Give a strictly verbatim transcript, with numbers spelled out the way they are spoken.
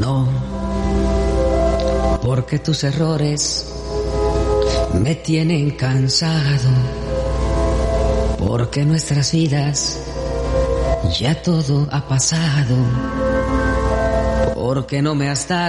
No, porque tus errores me tienen cansado, porque nuestras vidas ya todo ha pasado, porque no me has dado